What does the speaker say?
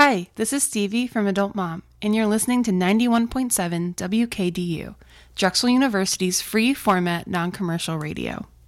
Hi, this is Stevie from Adult Mom, and you're listening to 91.7 WKDU, Drexel University's free format non-commercial radio.